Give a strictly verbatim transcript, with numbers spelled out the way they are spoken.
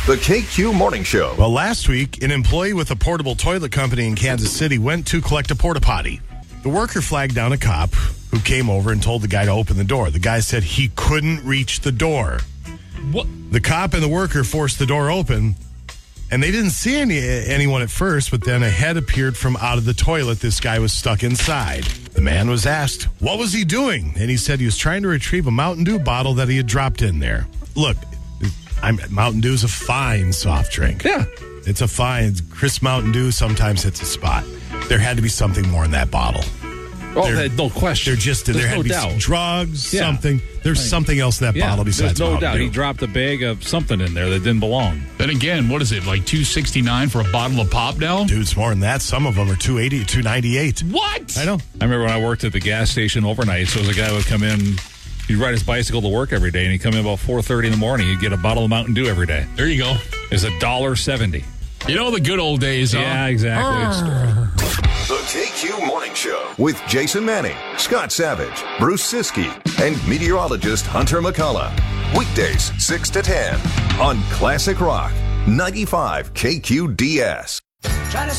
The K Q Morning Show. Well, last week, an employee with a portable toilet company in Kansas City went to collect a porta potty. The worker flagged down a cop who came over and told the guy to open the door. The guy said he couldn't reach the door. What? The cop and the worker forced the door open, and they didn't see any anyone at first, but then a head appeared from out of the toilet. This guy was stuck inside. The man was asked, what was he doing? And he said he was trying to retrieve a Mountain Dew bottle that he had dropped in there. Look, I'm, Mountain Dew is a fine soft drink. Yeah. It's a fine, Chris Mountain Dew sometimes hits a spot. There had to be something more in that bottle. Oh, There- no question. There just There's there had no to be doubt. some drugs, Yeah. something. There's Right. something else in that Yeah, bottle besides there's no Mountain doubt. Dew. He dropped a bag of something in there that didn't belong. Then again, what is it, like two sixty-nine for a bottle of Pop now? Dude, it's more than that. Some of them are two eighty, two ninety-eight. What? I know. I remember when I worked at the gas station overnight, so there was a guy who would come in, he'd ride his bicycle to work every day, and he'd come in about four thirty in the morning. He'd get a bottle of Mountain Dew every day. There you go. It's a dollar seventy. You know the good old days, huh? Yeah, exactly. The K Q Morning Show with Jason Manning, Scott Savage, Bruce Siskey, and meteorologist Hunter McCullough. Weekdays six to ten on Classic Rock ninety-five K Q D S.